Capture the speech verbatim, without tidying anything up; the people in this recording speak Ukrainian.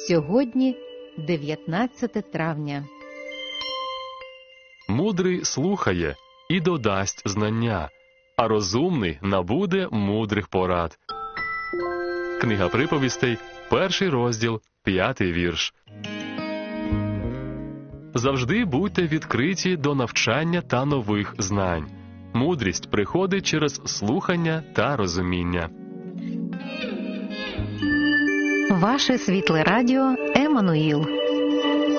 Сьогодні дев'ятнадцяте травня. Мудрий слухає і додасть знання, а розумний набуде мудрих порад. Книга приповістей, перший розділ, п'ятий вірш. Завжди будьте відкриті до навчання та нових знань. Мудрість приходить через слухання та розуміння. Ваше світле радіо Еммануїл.